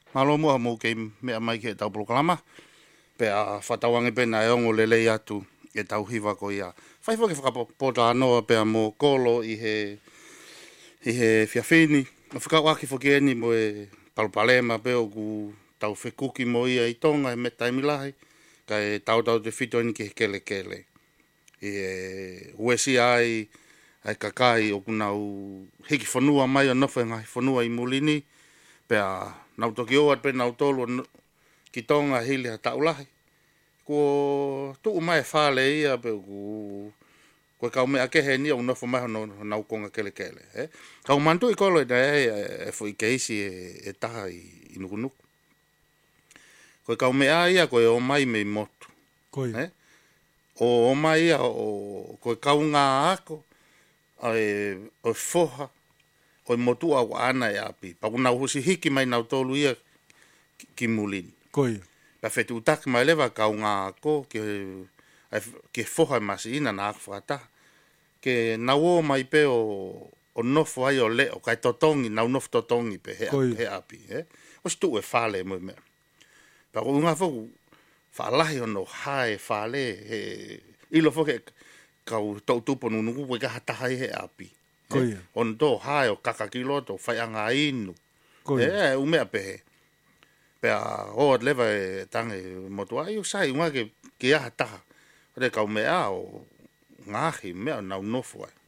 Malo mua mo ke mea mai ke tau proklama. Pe a whatawangi pena e ongo lelei atu e tau hiwa ko ia. Whai whake whakapota anoa pe a mo kolo i he whiawhini. O whakawaki whakeeni mo e palpalema pe o ku tau whekuki mo ia i tonga e me taimilahi. Ka e tau te whito ni ke kele kele. I e uesi ai kakai o kunau hiki whanua mai o nofo ngai whanua i mulini. Pe a nau toki oat pe nau tolu ki tonga hili ha taulahi. Ko tuu mai whale ia pe ko kau mea kehe ni o nofo mai nau konga kele kele. Kau mantu i kolo e fo i keisi e taha i nukunuku. Ko kau mea ia ko e o mai me motu. Koi. O mai ia o ko kau ngā ako o foha o motu au ana e api. Paku nau husi hiki mai nau tolu ia ki mulini. Koi. Pa fetu utaki mai lewa kau ngā ako ke foha masi ina nā ako whakata. Ke nau o mai pe o nofo ai o leo, kai totongi, nau nofo totongi pe he api. O si tu e whale mo mea. Pa ko unga foku whaalahi ono hae whale ilo foke kau tau tupo nunuku koe ka hatahai he api. On do hae o kakakiloto, whaianga inu. Umea pehe. Pea hoat lewa e tange motu ai usai unga ke aha taha. Ore kau mea o ngahi mea nau nofu ai.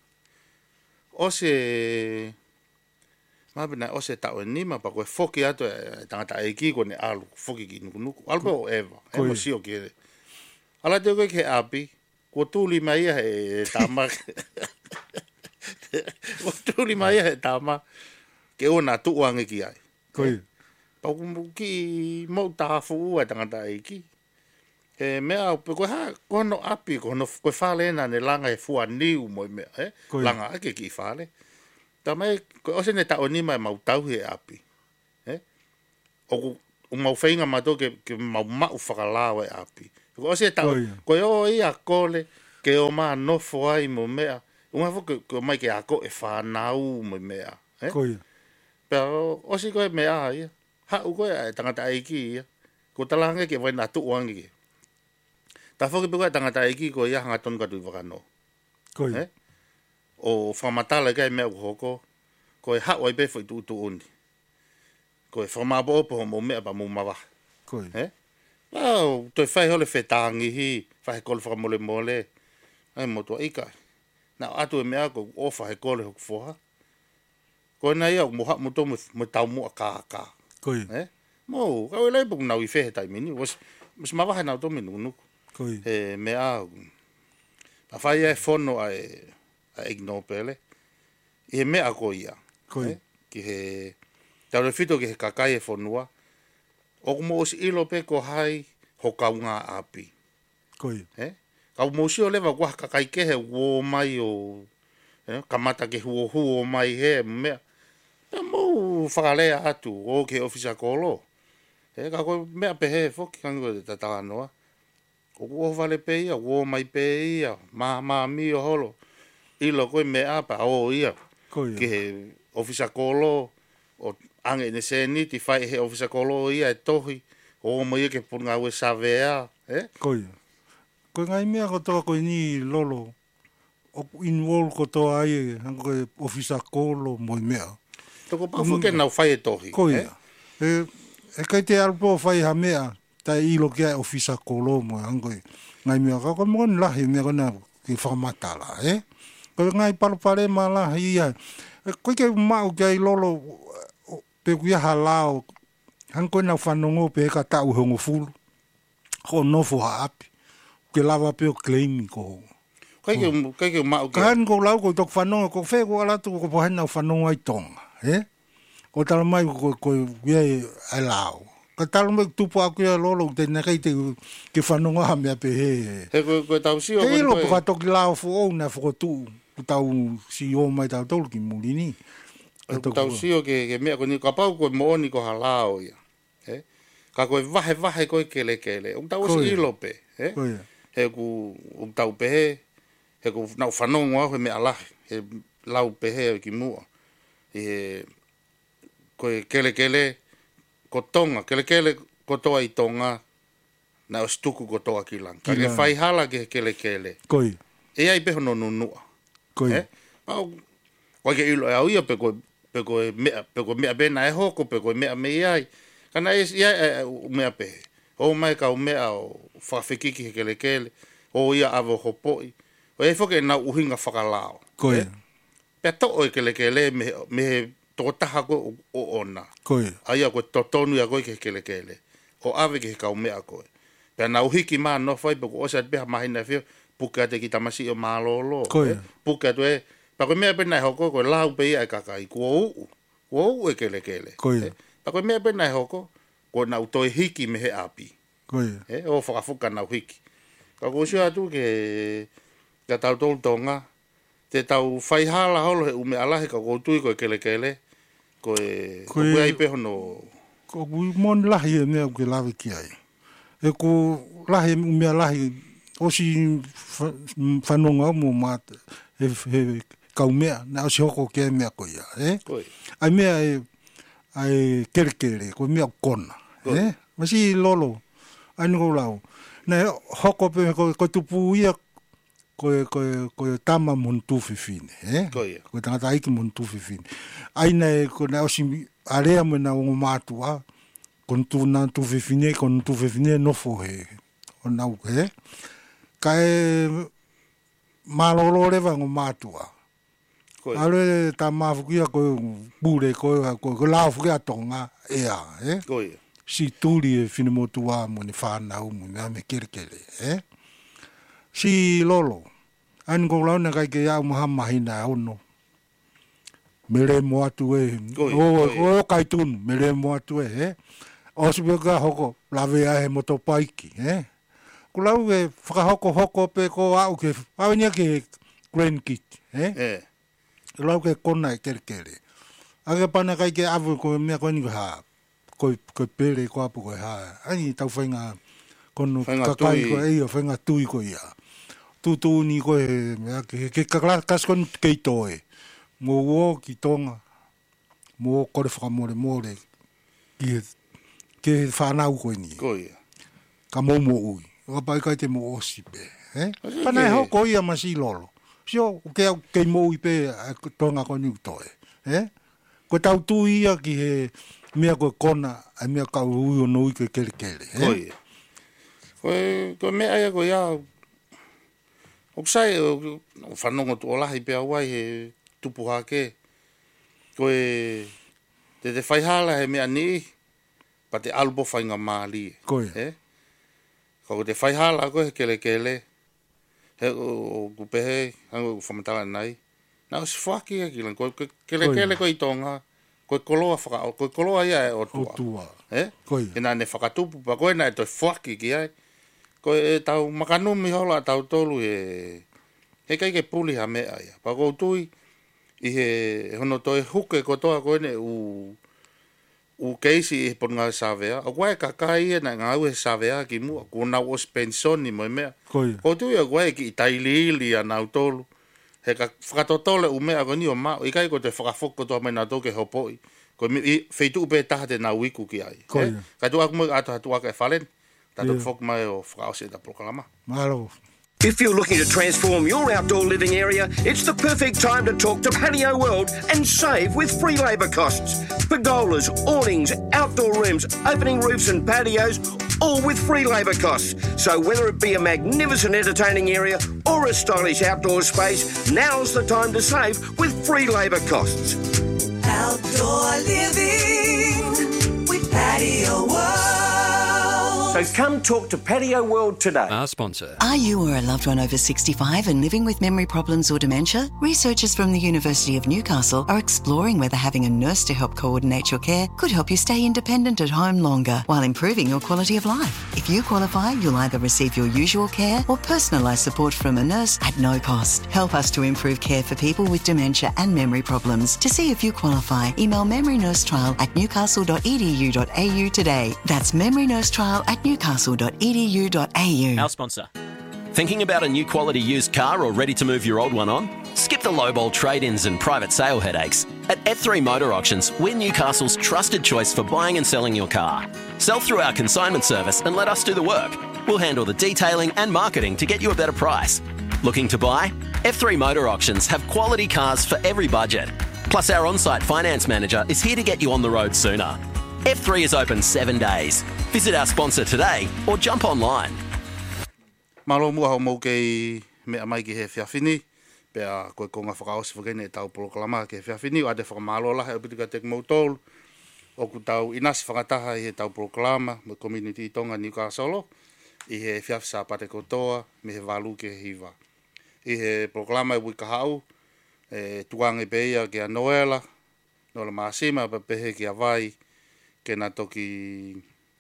Ose mabina ose tau e nima pa koe foki ato e tangata eiki ko ne alu foki ki nuku. Alpo o eva. Emo sio ki ala te koe ke api. Ko tuli mai ia he tama. Ko tuli mai ia he tama. Ke ona tuuange ki ai. Koi. Pau ki mau tafu ua tangata eiki. E mea koe ha kono api kono koe whale ena ne langa e fua niu mo mea. Langa ake ki whale. Ta mai koe ose ne tau nima e mau tau he api. O mau whainga mato ke mau mau whakalao e api. Koe ose tau koe o ia kole ke o maa nofo ai mo mea. Unga fo koe mai ke ako e whanau mo mea. Koi. Pea ose koe mea ia. Hau koe e tangata eiki ia. Ko talange ke vai nā tuuangi ke. Ta foki pe koe tangata eiki ko ia hanga tonu katu i wakano. Koi. O whamatala kai mea kuhoko. Ko e hau ai pe fo i tu undi. Ko e whamapo opo mo mea pa mo mawa. Koi. Toi whai hole whetangi hi. Whai kole whakamole mole. Ai motua ikai. Nā atu e mea ko ofa he kole hoku foha. Ko na ia mo hap mo to mo tau mo ka. Koi. Mo, kau e lai puk nau i whehe tai mini. Mas mawahe nau to minu nuku. Koi. He mea pa whai e whono a ignore pele. I he mea ko ia. Koi. Ki he tau re whito ki he kakai e whonua. O mo os ilo pe ko hai ho kaunga api. Koi. Kau mo si o lewa kua kakai ke he uo mai o kamata ke huo mai he mea. Mo whakalea atu o ke ofisa kolo. Ka koe mea pehe foki kango te tatawa noa. O uo vale pe ia, uo mai pe ia, mi o holo. Ilo koe mea pa o ia. Koi. Ki he ofisa kolo o ange ne se ni ti whai he ofisa kolo ia e tohi. O mo ia ke punga ue savea. Koi. Koe ngai mea ko toa koe ni lolo. O involve ko toa ai hanko koe ofisa kolo moi mea. Toko pafu ke nau whai e tohi. Koi. E kai te alpo whai ha mea. Tai ilo kia ofisa kolo mo hanko ngai mea ka koe mokon lahi mea kona ki whakamatala. Koe ngai palapare ma lahi ia. Koe ke mau kia i lolo pe kuia halao. Hanko nau whanongo pe ka tau hongo fulu. Ko nofo ha api. Ke lava pe o claimi ko. Kai ke mau ke. Kahan ko lau ko tok whanongo ko whē ko alatu ko pohen nau whanongo ai tonga. Ko tala mai ko ia ai lao. Ka tala mai tupu aku ia lolo te nekei te ke whanongo ha mea pe he. He koe tau si o. He ilo po ka toki lao fu o na fuko tu. Ku tau si o mai tau tolu ki mulini. Tau si o ke mea ko ni ka pau koe mooni ko halao ia. Ka koe vahe koe kele. Ung tau si ilo pe. He ku tau pe he. He ku nau whanongo au he mea lahi. He lau pe he ki mua. He koe kele ko tonga, kele kotoa I tonga, na o stuku kotoa ki lang. Ka ke whai hala ke kele. Koi. E ai peho no nunua. Koi. Wa ke ilo au ia pe ko mea bena e hoko, pe ko mea me ai. Kana ia mea pe. O mai ka o mea o whawhekiki he kele. O ia avo hopoi. O e whoke na uhinga whakalao. Koi. Pea to o kele me tō taha ko o ona. Koi. Aia ko totonu ia koe ke kele. O ave ke kau mea koe. Pea na uhiki maa no whai, peko osa te beha mahina whio, puke ate ki tamasi o mālolo. Koe. Puke atu e, pa koe mea pena e hoko, koe lau pe ia e kakai, kua uu e kele. Koe. Pa koe mea pena e hoko, koe na utoi hiki me he api. Koe. O whakafuka na uhiki. Ka koe sio atu ke tau tolu tonga, te tau whaihala holo he ume alahe, ka koe tui koe kele, koe ai peho no... Ko mon lahi e mea ke lawe ki ai. E ko lahi mea lahi osi whanonga mo mata he kau mea na osi hoko ke mea ko ia. Ai mea ai kere ko mea kona. Masi lolo. Ai niko lau. Na hoko pe ko tupu ia ko tama mon tu fifine. Ko tangata aiki mon tu fifine. Ai na ko na osi area me na o matua kon tu na tu fifine no fo he o na u he kai malolo le va o matua ale ta mafukia ko bure ko la fukia tonga ea si tuli e fine motua mo ni fa na u me kere si lolo an go la na kai ke ya mahina ono mere mo atu e o kaitun mere mo atu e o sibega hoko lave a moto paiki ko lau e hoko pe ko au ke awenya ke grand kit lau ke kona e kere age pana kai ke avu ko me ko ni ha ko pere ko apu ko ha ai tau fainga kono kakai ko e o fainga tui ko ia tu ni ko me ke kas kon ke toe mo wo ki tonga mo kore whakamore ke whanau koe ni ka mo ui o pai kai te mo osi pe pana e hoko ia masi lolo sio ke mo ui pe tonga ko ni utoe ko tau tu ia ki he mea koe kona a mea kau ui o noi ke kere ko mea ia ko ia o ksai o whanongo tu olahi pe awai he tupu hake, koe te whaihala he mea ni, pa te albo whainga maali. Koe. Ko te whaihala koe he kele, he o kupehe, hango whamatala nai, na o si whaki e kilan, koe kele koe I tonga, koe koloa ia e otua. Koe. E nā ne whakatupu, pa koe na e toi whaki ki ai, koe tau makanumi hola tau tolu he kai ke puli ha mea ia, pa kou tui, I he hono toi huke ko toa koe ne u keisi I ponga savea. O koe kakai e na ngau he savea ki mua. Ko nau o spensoni mo mea. Ko tui o koe ki I tailiili a nau tolu. He ka whakatotole u mea ko ni o mao. I kai ko te whakafoko toa mai nā toke hopoi. Ko feitu upe taha te nau iku ki ai. Ka tu aku mo ato hatu aka e whalen. Tato whok mai o whakaose da proklama. Malo. If you're looking to transform your outdoor living area, it's the perfect time to talk to Patio World and save with free labour costs. Pergolas, awnings, outdoor rooms, opening roofs and patios, all with free labour costs. So whether it be a magnificent entertaining area or a stylish outdoor space, now's the time to save with free labour costs. Outdoor living with Patio World. So come talk to Patio World today. Our sponsor. Are you or a loved one over 65 and living with memory problems or dementia? Researchers from the University of Newcastle are exploring whether having a nurse to help coordinate your care could help you stay independent at home longer while improving your quality of life. If you qualify, you'll either receive your usual care or personalised support from a nurse at no cost. Help us to improve care for people with dementia and memory problems. To see if you qualify, email memorynursetrial@newcastle.edu.au today. That's memorynursetrial@newcastle.edu.au. Our sponsor. Thinking about a new quality used car or ready to move your old one on? Skip the lowball trade-ins and private sale headaches. At F3 Motor Auctions, we're Newcastle's trusted choice for buying and selling your car. Sell through our consignment service and let us do the work. We'll handle the detailing and marketing to get you a better price. Looking to buy? F3 Motor Auctions have quality cars for every budget. Plus, our on-site finance manager is here to get you on the road sooner. F3 is open 7 days. Visit our sponsor today or jump online. Malo mua hau mau kei mea mai ki he whiawhini. Pea koe konga whakaosi whakene e tau polokalama ki he whiawhini. O ade whakamalo lahe o pitika te mautolu. O ku tau inasi whakataha i he tau polokalama me community i tonga Newcastle. I he whiawhisa pate kotoa me he walu ke he hiva. I he polokalama e wika hau. Tuange peia ki a Noela. Noela Maasima pa pehe ki a vai. Ke na toki...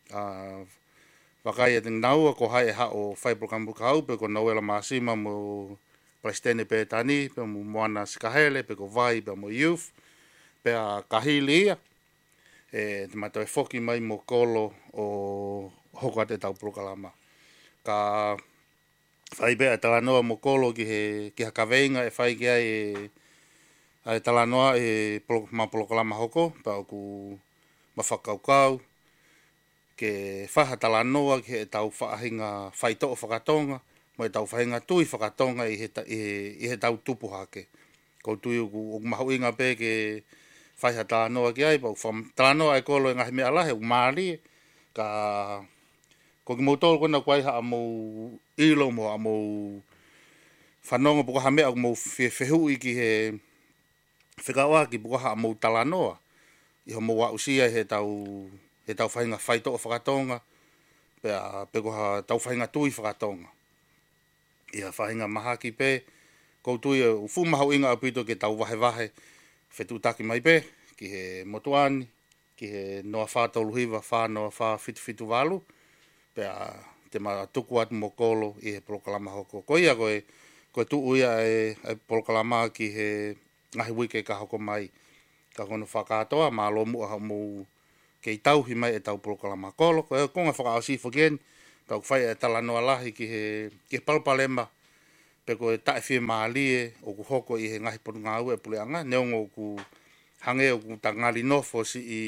Wakai e ting naua ko hai e hao whai prokambu ka hau pe ko Noela Maasima mo Palestine pe tani pe mo moana sikahele pe ko vai pe mo youth pe a kahili ia te mato e foki mai mo kolo o hoko ate tau prokalama ka whai pe a talanoa mo kolo ki haka veinga e whai ki ai talanoa e ma prokalama hoko pa o ku ma whakaukau ke whaha talanoa ki he tau whaahinga whaito o whakatonga, mo e tau whahinga tui whakatonga i he tau tupu hake. Ko tui o mahu inga pe ke whaiha talanoa ki ai, pau talanoa e kolo e ngahi mea lahe, u maari, ka ko ki mautolo kona kuai ha amou ilo mo amou whanonga puka ha mea mo whehui ki he whikawa ki puka ha amou talanoa, i ho mo wa usia he tau whainga whaito o whakatonga, pe koha tau whainga tui whakatonga. Ia whainga mahaki pe, koutui e ufu mahau inga apito ke tau wahe whetutaki mai pe, ki he motuani, ki he noa whātolu hiwa, whānoa whā fitu walu, pe te maa tuku atu mo kolo i he polokalama hoko. Ko ia koe tu uia e polokalama ki he ngahi wike ka hoko mai, ka kono whakatoa, maa lo mua hau mou kei tau hi mai e tau polokalama kolo, ko e konga whakaosi whaken, tau whai e talanoa lahi ki he palpalema, pe ko e tae whie maalie, o ku hoko i he ngahi poru ngā ue puleanga, neongo ku hange o ku tangali nofo si i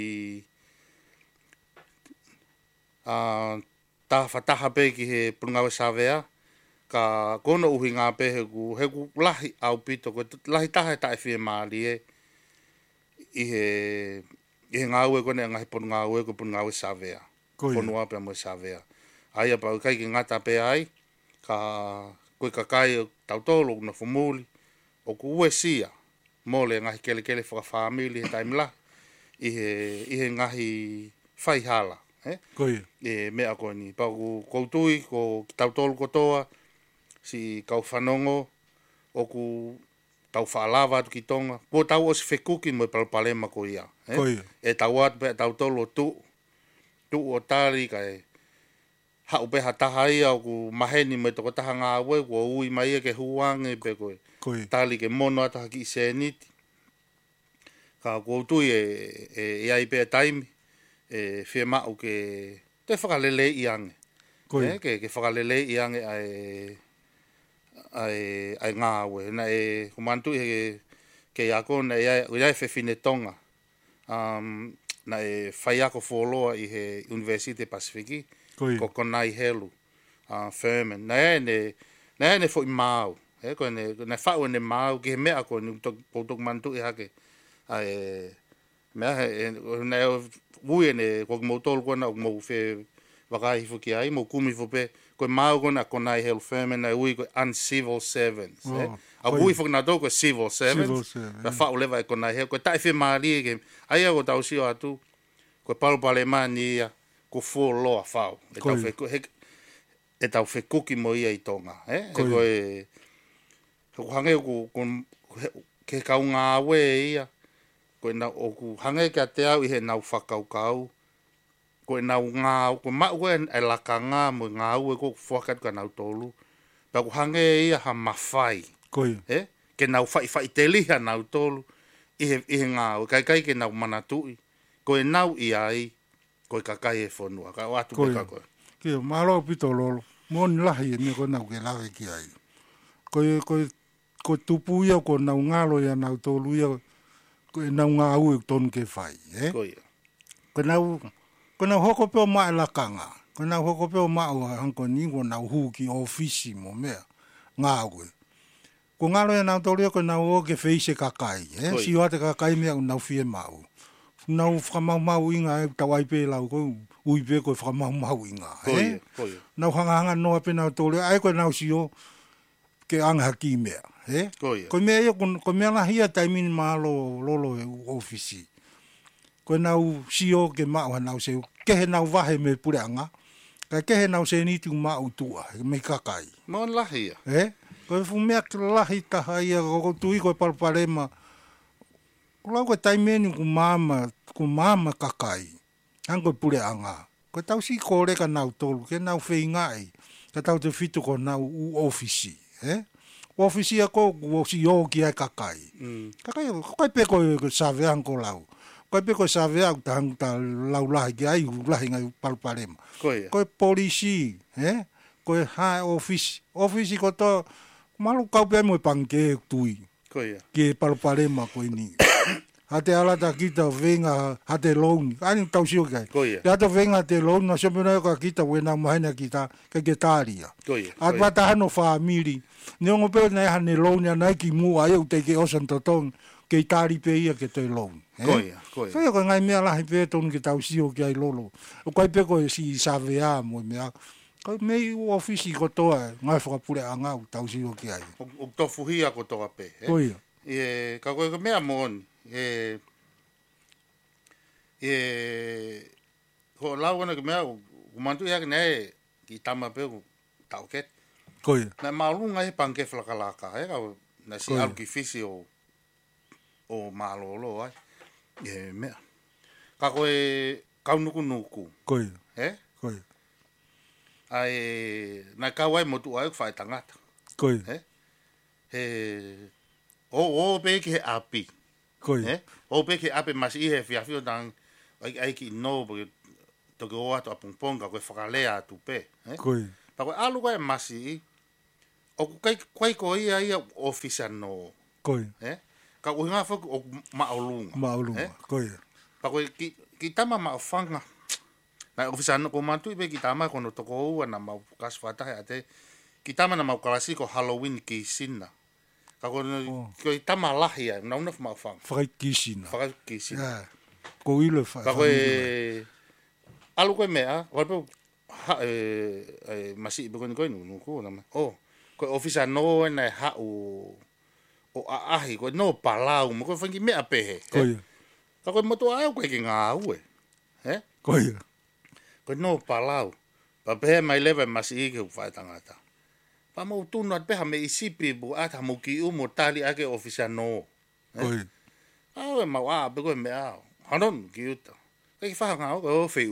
taha pe ki he poru ngā ue savea, ka kono uhi ngā pe he ku lahi au pito, ko lahi taha e tae whie maalie, i he ngā ue kone ngahi poru ngā ue ko poru ngā ue savea. Ponua pe mo savea. Aia pa kai ki ngata pe ai, ka koe kakai tautolo na fumuli, o ku ue sia, mole ngahi kele whaka whamili he taimla, i he ngahi whaihala. E mea koe ni. Pa ku koutui, ko tautolo kotoa, si kau whanongo, o ku tau whaalawa atu ki tonga. Ko tau o si whekuki mo i palpalema ko ia. E tau atu pe tau tolo tu o tari kai hau pe hataha ia o ku maheni mo i toko taha ngā ue, ko ui mai e ke huange pe koe. Tali ke mono ata haki i seniti. Ka ko tui e ai pe taimi, e whia mau ke te whakalele i ange. Ke whakalele i ange ai ngā ue. Na e kumantu ke iako na iai whewhine tonga. Na e whaiako wholoa i he Universite Pasifiki. Ko Konai Helu. Furman. Na e ne fo i mau. Ko ne whau ne mau ki he mea ko ni koutok mantu i hake. Mea na e ui ne ko mautolu kona o mau whe wakai fuki ai, mau kumi fupe. Ko mau kona Konai Helu Furman na ui ko uncivil servants. A ui fuki na toko civil servants. Na whau lewa e Konai Helu. Ko tai whi maari ke aia ko tau sio atu. Ko palupale mani ia ko full loa whau. E tau whe kuki mo ia i tonga. Ko hange ke kau ngā ue ia. Ko ku hange ke te au i he nau whakaukau. Ko nau ngā, ko mau e laka ngā mo ngā ue ko whakat ka nau tolu. Pa ku hange ia ha mawhai. Ke nau whai te liha nau tolu. I he ngā ue. Kai ke nau manatui. Ko e nau i ai. Ko e kakai e whonua. Ka watu pe kakoe. Kia, mahalo pito lolo. Moni lahi e me ko nau ke lawe ki ai. Ko ko tupu ia ko nau ngalo ia nau tolu ia ko nau ngau ton ke fai Ko ia. ko nau hoko pe o mai la kanga ko nau hoko pe o mai o hanko ni ko nau hu ki ofisi mo me ngau ko ngalo ia nau tolu ia ko nau o ke feise kakai si o te kakai me nau fie mau nau whamau inga tawai pe lau ko ui pe ko whamau inga Ko ia. nau hanga noa pe nau tolu ai ko nau si o ke anga ki mea, Ko ia. Ko mea ia, ko mea la hia taimin malo lolo e ofisi. Ko nau sio ke mau nau se, kehe nau wahe me pure anga, ka kehe nau se nitu mau tua, me kakai. Mo lahi ia. Ko fu mea ke lahi taha ia, ko tui ko palparema, ko lau ko taimeni ku mama kakai, hanko pure anga. Ko tau si kore ka nau tolu, ke nau fei ngai, ka tau te fitu ko nau u ofisi. Ofisi ako si yo ki ai kakai. Kakai kai pe ko save anko lau. Kai pe ko save au tang ta lau lahi ki ai lahi ngai palparema. Ko polisi, ko high office. Ofisi ko to malu kau pe mo pangke tui. Ko ia. Ki palparema ko ni. Hate ala ta kita venga hate loan. Ani tau sio kai. Ko ia. Ya to venga te loan na sepena ka kita wena mahina kita ke getaria. Ko ia. At bata hano family. Ni ongo pe na hane loan ya na ki mu ai o te ke osan totong ke tari pe ia ke te loan. Ko ia. Ko ia. Ko ngai mea la pe ton ke tau sio ke ai lolo. O kai pe ko si savea mo mea. Ko me ofisi ko toa ngai fa pure anga tau sio ke ai. O tofuhia ko toa pe. Ko ia. Ka ko mea mon. Ko lau ana ke mea o mantu ia ke nei ki tama pe o tau ket. Ko ia. Na malunga e pangke flakalaka ka na si au ki fisi o malolo ai. Mea. Ka ko kaunuku nuku. Ko ia. Ko ia. Ai na kawai motu ai fai tangata. Ko ia. O pe ke api. Ko ia. O pe ke api mas i he fiafio tang ai ki no porque to ke o ato apungponga ko whakalea tu pe. Ko ia. Pa ko alu kai masi o kai ko ia office no. Ko ia. Ka ko nga fo o maulunga. Maulunga. Ko ia. Pa ko ki tama ma fanga. Na office no ko mantu be ki tama ko no to ko na ma kas fata ate ki tama na ma kalasi ko Halloween ki sinna. Ka ko tama lahi ai na una ma fanga. Fai kisina. Fai kisina. Ko ile fa. Ka ko alu ko mea ko pe masi be ko no ko na ko office no na ha o ahi ko no palau mo ko fangi me ape ko ia. Ka ko moto ai ko ki nga ue ko ia. Ko no palau pa pe mai leve masi ke fa tangata pa mo tu no pe ha me isipi bu ata mo ki u mo tali ake office no ko ia. Ah ma wa be ko me a hanon ki uta ke fa nga ko fe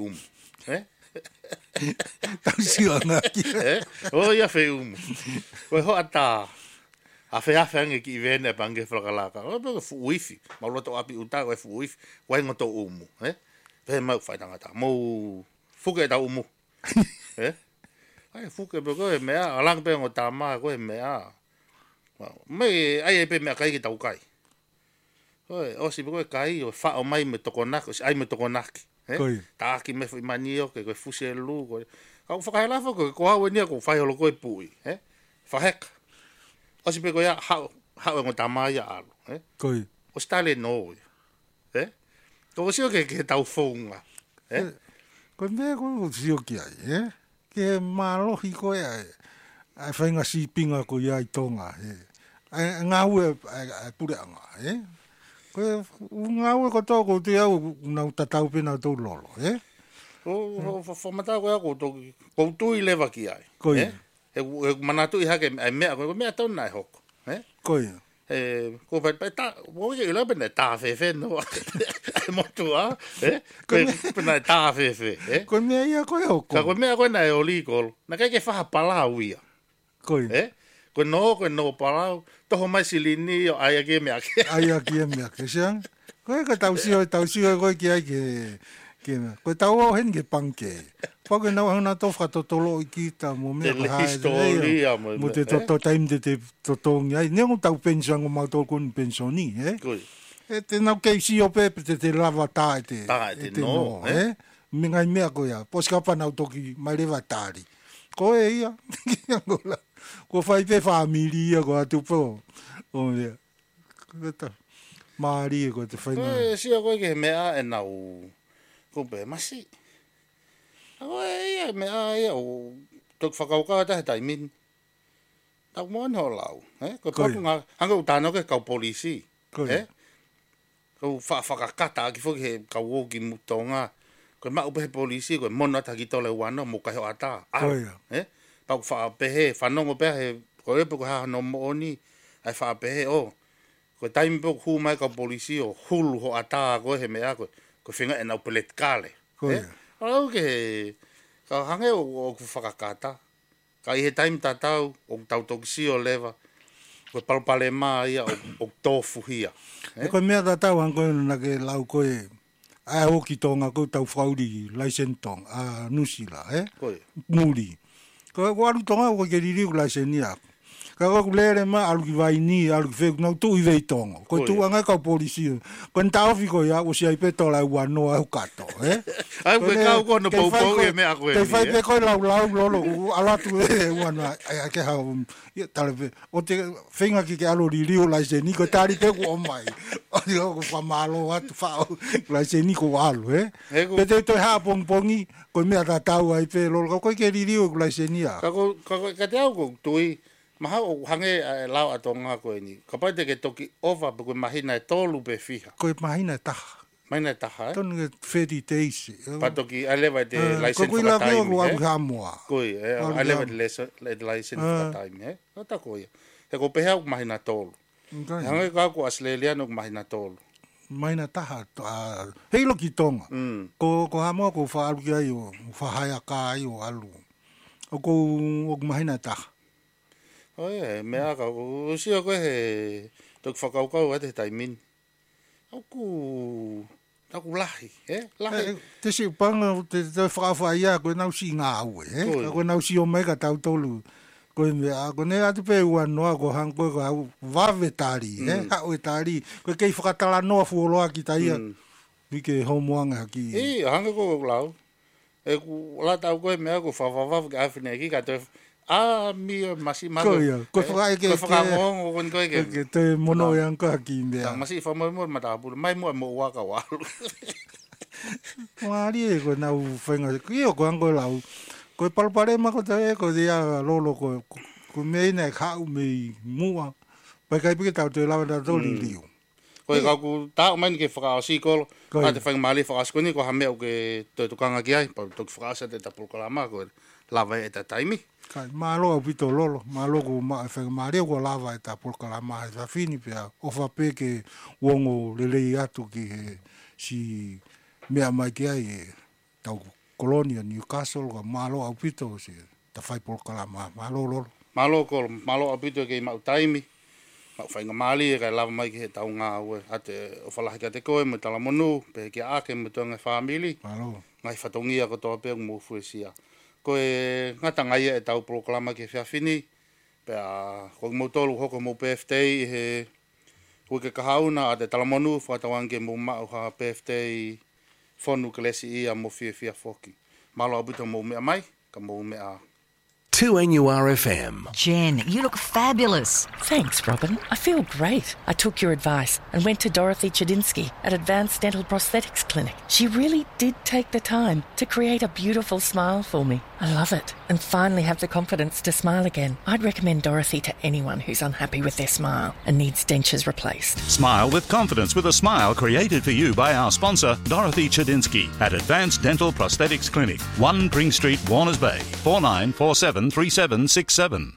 Tau sio nga ki. O ia fe ko ho ata a fe nge ki vene pange flakalaka o be fu wifi ma lo to api uta ko fu wifi ko ngoto pe ma fa tangata mo fu ke da umu ai fu ke be ko me a lang pe ngota ma ko me a me ai pe me kai ki tau kai o si be ko kai o fa o mai me to konak ai me to konak ta ki me manio ke ko fu se lu ko ka fa la fa ko wa ni ko fa lo ko pui fa hek o si pe ko ya ha ngota ma ya alu ko o stale no to si ke tau fonga ko me ko sio ki ai ke malohi ko ai ai fainga si pinga ko ia i tonga nga ue pure anga ko nga ue ko to ko te au na tatau pena to lolo o fo mata ko ko tu i leva ki ai ko manatu i hake me ko me to na hoko ko ko pa ta wo ye la ben ta fe no mo tu ko na ta fe ko me ia ko hoko ka ko me ko na o legal na ka ke fa pala uia ko ko no pala to ho mai silini o ai ke me ake ai ke me ake sang ko ka tau sio ko ki ai Kena. Koe tau au hen ke panke. Pake nau hana to whakatotolo I kita mo mea Te hae. historia mo. Mo te toto taim te totongi ai. Nea tau pension o mau tōku ni pensioni, Koi. E te nau keisi o pepe te lava tā e te. Tā e te no, Me ngai mea koe ia. Poskapa nau toki mai rewa tāri. Koe ia. Ko whai pe whamiri ia ko atu po. O mea. Kata. Maari e ko te whainga. Koe sia koe ke mea e nau. Ko pe masi. Koe ia mea ia o. Tok whakauka ta he taimin. Tau moan ho lau. Ko papu ngā. Hanga u tāno ke kau polisi. Koe. Ko whakakata ki whoki he kau o ki mutonga. Ko mau pe he polisi ko mona ta ki tole wano mo kai ho ata. Koe ia. Pau whaapehe, whanongo pēr he, ko epe ko haha no mooni, ai whaapehe o. Ko taimi pēr hu mai ka polisi o hulu ho ata koe he mea koe, ko whinga e nau pelet kāle. Koe. Arau ke he, ka hange o ku whakakata. Ka I he taimi tātau, o tau tokisi o lewa, ko palpale maa ia o tofu hia. E koe mea tātau an koe na ke lau koe, ai hoki tonga koe tau whauri laisentong, a nusila, Koe. Muri. Ko alu tonga ko ke riri la senia. Ka ko lere ma alu ki vai ni alu fe no tu I vei tongo. Ko tu anga ka polisi. Ko tau fi ko ya o si ai pe tola wa no au kato, Ai ko kau ko no pou pou e me a koe. Te fai pe ko lau lolo ala tu e wa no ai ke ha tale pe. O te finga ki ke alu riri la senia ko tari pe ko mai. O yo ko fa malo atu fa la senia ko alu, Pe te to ha pongi ko me ata tau ai pe lolo ko ke riri la senia. Ka te au ko tui, maha o hange lau atonga koe ni. Ka pai te ke toki ova pe koe mahina e tolu pe fiha. Ko mahina taha. Mahina e taha, Tonu ke feri te isi. Pa toki alewa te license Ko la ko whakataimi, alu hamoa. Koe, alewa te license whakataimi, Ata koe. He ko pehe au mahina tolu. Hange ka ko Australiano mahina tolu. Mahina taha. Heilo ki tonga. Ko hamoa ko wha alu ki ai o whahaya ka ai o alu. O ko mahina taha. Oe, mea ka ko sio koe he toki whakaukau ate he taimin. Aku lahi, lahi. Te si panga te whakawhaia koe nau si ngā ue, Koe nau si o mei ka tau tolu. Koe mea, ko ne atu pe ua noa ko hang koe ko hau wawe tāri, Hau e tāri. Koe kei whakatala noa fuoloa ki taia. Wike homoanga ki. Hanga ko lau. E ku la tau koe mea ko whawawaf ka awhine ki ka te mi masi mago. Ko whakai ke. Ko whakamong o kon koe ke. Ke te mono e anka ki mea. Masi whamoe matapura. Mai mua mo waka walu. Maari e ko nau whainga. Kio ko anko lau. Ko palpare mako te e ko dia lolo ko. Ko mei nei kau mei mua. Pai kai pike tau te lawa da toli liu. Ko e kaku tau mai ke whakaasi kolo. A te whainga maali whakaasi koni ko hameo ke te tukanga ki ai. Pa toki whakaasa te tapulkalama ko lawa e ta taimi. Kai malo au pito lolo, malo ko whainga maari ko lawa e ta pulkalama e whawhini pia. O whape ke wongo lelei atu ki he si mea mai ki ai e tau kolonia Newcastle ka malo au pito si ta whai pulkalama. Malo lolo. Malo kolo, malo apito ke mau taimi. Mau whainga maali e kai lawa mai ki he tau ngā ue. Ate o whalahi ka te koe mo tala monu, pe ki ake mo tuanga whamili. Malo. Ngai whatongia ko toa pēng mo fuesia. Koe ngata ngai e tau proklama ke whiawhini. Pea koe mo tolu hoko mo PFT he koe ke kahauna a te tala monu whatawange mo mau ha PFT whonu ke lesi ia mo whiawhia whoki. Malo apito mo mea mai, ka mo mea 2NURFM. Jen, you look fabulous. Thanks, Robin. I feel great. I took your advice and went to Dorothy Chedinsky at Advanced Dental Prosthetics Clinic. She really did take the time to create a beautiful smile for me. I love it and finally have the confidence to smile again. I'd recommend Dorothy to anyone who's unhappy with their smile and needs dentures replaced. Smile with confidence with a smile created for you by our sponsor, Dorothy Chedinsky at Advanced Dental Prosthetics Clinic, 1 Pring Street, Warners Bay, 49473767.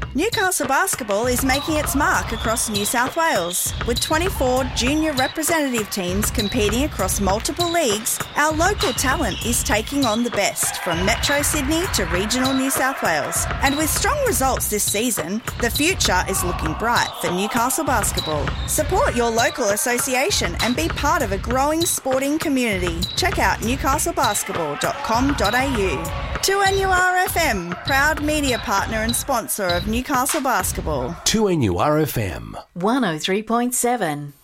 Newcastle Basketball is making its mark across New South Wales. With 24 junior representative teams competing across multiple leagues, our local talent is taking on the best from Metro Sydney to regional New South Wales. And with strong results this season, the future is looking bright for Newcastle Basketball. Support your local association and be part of a growing sporting community. Check out newcastlebasketball.com.au. 2NURFM, proud media partner and sponsor of Newcastle Basketball. 2NURFM 103.7.